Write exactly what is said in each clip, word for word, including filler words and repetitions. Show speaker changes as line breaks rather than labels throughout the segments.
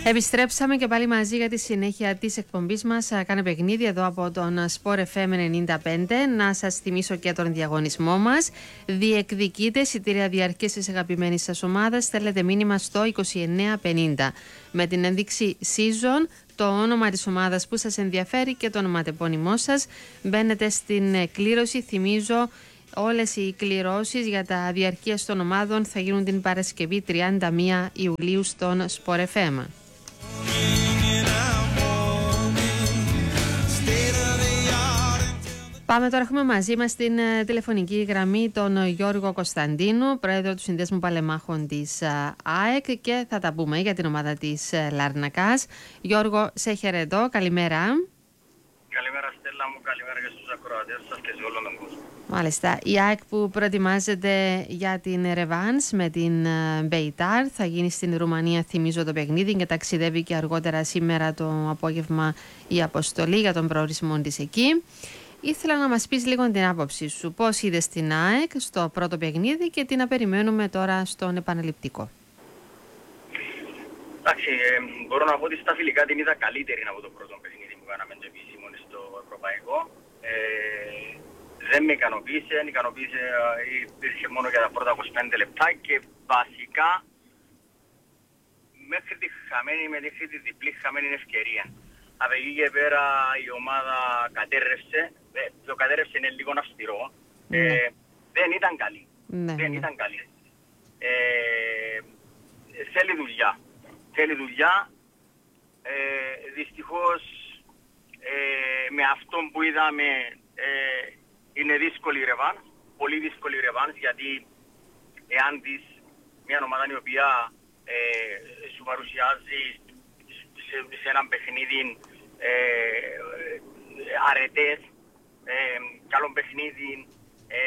Επιστρέψαμε και πάλι μαζί για τη συνέχεια της εκπομπής μας. Κάνε παιχνίδι εδώ από τον Sport εφ εμ ενενήντα πέντε. Να σας θυμίσω και τον διαγωνισμό μας. Διεκδικείτε εισιτήρια διαρκές της αγαπημένης σας ομάδας. Στέλνετε μήνυμα στο είκοσι εννέα πενήντα με την ένδειξη season, το όνομα της ομάδας που σας ενδιαφέρει και το ονοματεπώνυμό σας. Μπαίνετε στην κλήρωση. Θυμίζω, όλες οι κληρώσεις για τα διαρκείας των ομάδων θα γίνουν την Παρασκευή τριάντα μία Ιουλίου στον Sport εφ εμ. Πάμε τώρα, έχουμε μαζί μας στην uh, τηλεφωνική γραμμή τον uh, Γιώργο Κωνσταντίνου, πρόεδρο του Συνδέσμου Παλεμάχων της uh, ΑΕΚ, και θα τα πούμε για την ομάδα της uh, Λάρνακας. Γιώργο, σε χαιρετώ, καλημέρα.
Καλημέρα Στέλλα μου, καλημέρα και στους ακροατές σας και σε όλον τον κόσμο.
Μάλιστα, η ΑΕΚ που προετοιμάζεται για την ρεβάνς με την Μπεϊτάρ, θα γίνει στην Ρουμανία, θυμίζω, το παιχνίδι, και ταξιδεύει και αργότερα σήμερα το απόγευμα η αποστολή για τον προορισμό της εκεί. Ήθελα να μας πεις λίγο την άποψή σου, πώς είδες την ΑΕΚ στο πρώτο παιχνίδι και τι να περιμένουμε τώρα στον επαναληπτικό.
Εντάξει, ε, μπορώ να πω ότι στα φιλικά την είδα καλύτερη από το πρώτο παιχνίδι που κάναμε το επίσημο στο ευρωπαϊκό. Ε, δεν με ικανοποίησε, ικανοποίησε υπήρχε μόνο για τα πρώτα είκοσι πέντε λεπτά και βασικά μέχρι τη χαμένη, μέχρι τη διπλή χαμένη ευκαιρία. Από εκεί και πέρα η ομάδα κατέρρευσε, ε, το κατέρρευσε είναι λίγο αυστηρό, ε, mm. δεν ήταν καλή, mm. δεν ήταν καλή. Ε, θέλει δουλειά, θέλει δουλειά, ε, δυστυχώς ε, με αυτό που είδαμε ε, είναι δύσκολη ρεβάνς, πολύ δύσκολη ρεβάνς, γιατί εάν δεις μια ομάδα η οποία ε, σου παρουσιάζει σε, σε έναν παιχνίδι ε, αρετές, ε, καλό παιχνίδι, ε,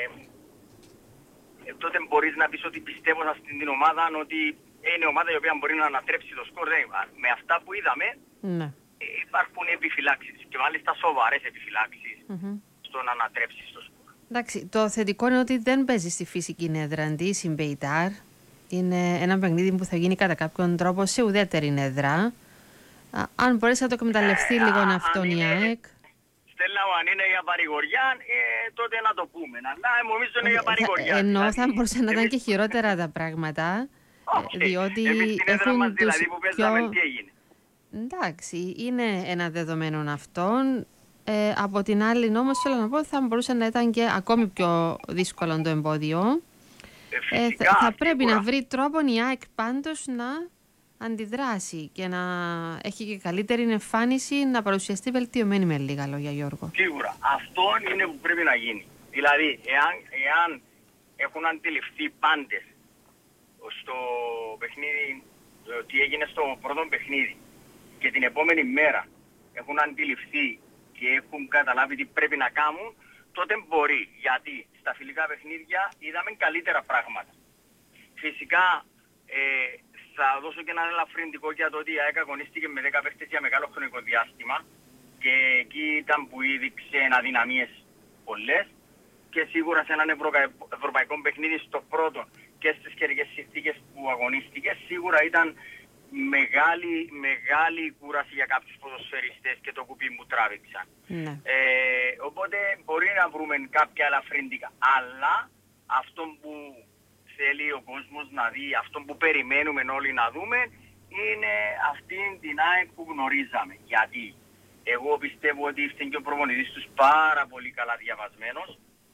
ε, τότε μπορείς να πεις ότι πιστεύω στην την ομάδα ότι είναι ομάδα η οποία μπορεί να ανατρέψει το σκορ. Ε, με αυτά που είδαμε ναι. ε, υπάρχουν επιφυλάξεις και μάλιστα σοβαρές επιφυλάξεις mm-hmm. στο να ανατρέψεις το σκορ.
Εντάξει, το θετικό είναι ότι δεν παίζει στη φυσική έδρα της η Μπεϊτάρ. Είναι ένα παιχνίδι που θα γίνει κατά κάποιον τρόπο σε ουδέτερη έδρα. Αν μπορέσει να το εκμεταλλευτεί ε, λίγο αυτόν η ΑΕΚ.
Στέλλα μου, αν είναι για παρηγοριά, ε, τότε να το πούμε. Αλλά νομίζω είναι για παρηγοριά.
Ενώ
δηλαδή,
θα μπορούσε να ήταν και χειρότερα τα πράγματα. Okay. Διότι εμείς την έδρα μας
δηλαδή που παίζαμε πιο... τι έγινε.
Εντάξει, είναι ένα δεδομένο αυτόν. Ε, από την άλλη όμως θέλω να πω θα μπορούσε να ήταν και ακόμη πιο δύσκολο το εμπόδιο.
Ε, φυσικά,
ε, θα, θα πρέπει σίγουρα να βρει τρόπο η ΑΕΚ πάντως να αντιδράσει και να έχει και καλύτερη εμφάνιση, να παρουσιαστεί βελτιωμένη, με λίγα λόγια, Γιώργο.
Σίγουρα. Αυτό είναι που πρέπει να γίνει. Δηλαδή, εάν, εάν έχουν αντιληφθεί πάντες στο παιχνίδι, τι έγινε στο πρώτο παιχνίδι και την επόμενη μέρα έχουν αντιληφθεί και έχουν καταλάβει τι πρέπει να κάνουν, τότε μπορεί. Γιατί στα φιλικά παιχνίδια είδαμε καλύτερα πράγματα. Φυσικά, ε, θα δώσω και έναν ελαφρυντικό για το ότι η ΑΕΚ αγωνίστηκε με δέκα παίχτες για μεγάλο χρονικό διάστημα και εκεί ήταν που έδειξε αδυναμίες πολλές και σίγουρα σε έναν ευρωπαϊκό, ευρωπαϊκό παιχνίδι στο πρώτο και στις καιρικές συνθήκες που αγωνίστηκε σίγουρα ήταν μεγάλη, μεγάλη κούραση για κάποιους ποδοσφαιριστές και το κουπί που τράβηξαν. Ναι. Ε, οπότε μπορεί να βρούμε κάποια ελαφρυντικά, αλλά αυτό που θέλει ο κόσμος να δει, αυτό που περιμένουμε όλοι να δούμε, είναι αυτή την ΑΕΚ που γνωρίζαμε. Γιατί εγώ πιστεύω ότι ήρθε και ο προπονητής τους πάρα πολύ καλά διαβασμένος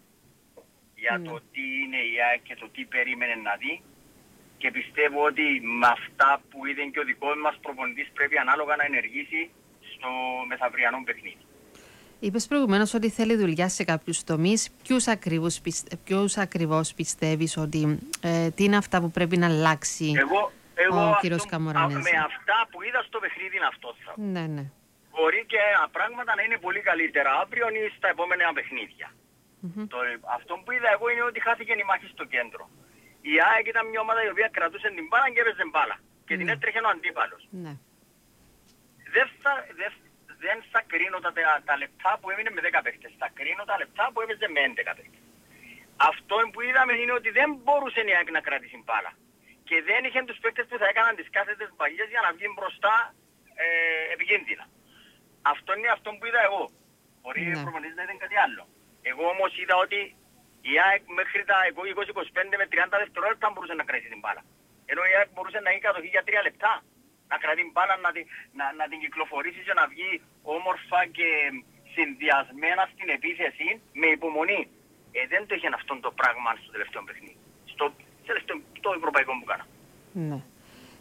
για mm. το τι είναι η ΑΕΚ και το τι περίμενε να δει, και πιστεύω ότι με αυτά που είδε και ο δικός μας προπονητής πρέπει ανάλογα να ενεργήσει στο μεθαυριανό παιχνίδι.
Είπες προηγουμένως ότι θέλει δουλειά σε κάποιους τομείς. Ποιους ακριβώς, πιστε... Ποιους ακριβώς πιστεύεις ότι ε, τι είναι αυτά που πρέπει να αλλάξει
εγώ, εγώ
ο κύριος Καμορανέζη?
Με αυτά που είδα στο παιχνίδι είναι αυτό θα.
Ναι, ναι.
Μπορεί και πράγματα να είναι πολύ καλύτερα αύριο ή στα επόμενα παιχνίδια. Mm-hmm. Το, αυτό που είδα εγώ είναι ότι χάθηκε η μάχη στο κέντρο. Η ΑΕΚ ήταν μια ομάδα η οποία κρατούσε την μπάλα και έπαιζε μπάλα. Και mm. την έτρεχε ο αντίπαλος. Mm. Δεν θα... Δεν, δεν θα κρίνω τα, τα λεπτά που έμεινε με δέκα παίχτες. Θα κρίνω τα λεπτά που έπαιζε με έντεκα παίχτες. Αυτό που είδαμε είναι ότι δεν μπορούσε η ΑΕΚ να κρατήσει μπάλα. Και και δεν είχε τους παίκτες που θα έκαναν τις κάθετες παλιές για να βγει μπροστά ε, επικίνδυνα. Αυτό είναι αυτό που είδα εγώ. Μπορεί ναι. προπονητής να ήταν κάτι άλλο. Εγώ όμως είδα ότι η ΑΕΚ μέχρι τα είκοσι είκοσι πέντε με τριάντα δευτερόλεπτα μπορούσε να κρατήσει την μπάλα. Ενώ η ΑΕΚ μπορούσε να έχει κατοχή για τρία λεπτά. Να κρατήσει την μπάλα, να, τη, να, να την κυκλοφορήσει και να βγει όμορφα και συνδυασμένα στην επίθεση με υπομονή. Ε, δεν το είχε αυτό το πράγμα στο τελευταίο παιχνίδι. Στο τελευταίο το ευρωπαϊκό που κάνα.
Ναι.